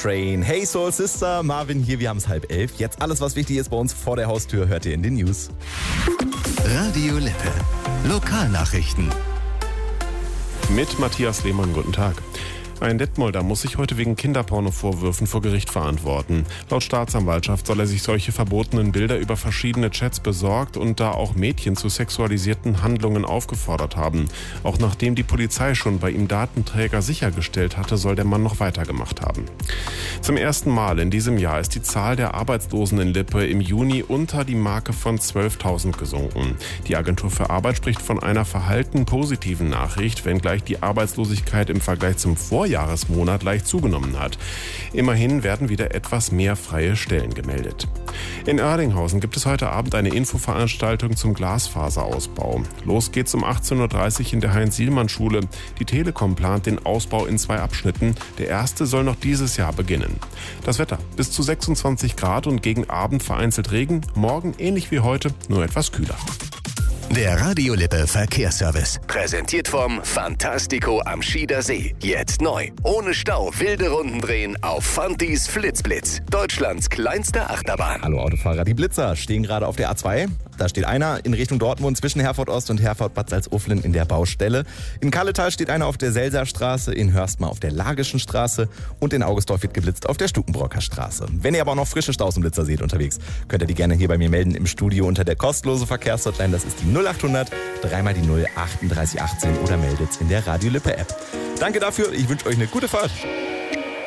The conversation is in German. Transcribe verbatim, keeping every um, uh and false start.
Train. Hey Soul Sister, Marvin hier, wir haben es halb elf. Jetzt alles, was wichtig ist bei uns vor der Haustür, hört ihr in den News. Radio Lippe. Lokalnachrichten. Mit Matthias Lehmann, guten Tag. Ein Detmolder muss sich heute wegen Kinderporno-Vorwürfen vor Gericht verantworten. Laut Staatsanwaltschaft soll er sich solche verbotenen Bilder über verschiedene Chats besorgt und da auch Mädchen zu sexualisierten Handlungen aufgefordert haben. Auch nachdem die Polizei schon bei ihm Datenträger sichergestellt hatte, soll der Mann noch weitergemacht haben. Zum ersten Mal in diesem Jahr ist die Zahl der Arbeitslosen in Lippe im Juni unter die Marke von zwölftausend gesunken. Die Agentur für Arbeit spricht von einer verhalten positiven Nachricht, wenngleich die Arbeitslosigkeit im Vergleich zum Vorjahr Jahresmonat leicht zugenommen hat. Immerhin werden wieder etwas mehr freie Stellen gemeldet. In Oerdinghausen gibt es heute Abend eine Infoveranstaltung zum Glasfaserausbau. Los geht's um achtzehn Uhr dreißig in der Heinz-Sielmann-Schule. Die Telekom plant den Ausbau in zwei Abschnitten. Der erste soll noch dieses Jahr beginnen. Das Wetter: bis zu sechsundzwanzig Grad und gegen Abend vereinzelt Regen. Morgen ähnlich wie heute, nur etwas kühler. Der Radio Lippe Verkehrsservice. Präsentiert vom Fantastico am Schieder See. Jetzt neu. Ohne Stau wilde Runden drehen auf Fantis Flitzblitz. Deutschlands kleinste Achterbahn. Hallo Autofahrer, die Blitzer stehen gerade auf der A zwei. Da steht einer in Richtung Dortmund zwischen Herford Ost und Herford Bad Salzuflen in der Baustelle. In Kalletal steht einer auf der Selserstraße, in Hörstmar auf der Lagischen Straße und in Augustdorf wird geblitzt auf der Stukenbrocker Straße. Wenn ihr aber auch noch frische Staus und Blitzer seht unterwegs, könnt ihr die gerne hier bei mir melden im Studio unter der kostenlose Verkehrshotline. Das ist die null achthundert, dreimal die null, achtunddreißig achtzehn oder meldet's in der Radio Lippe App. Danke dafür, ich wünsche euch eine gute Fahrt.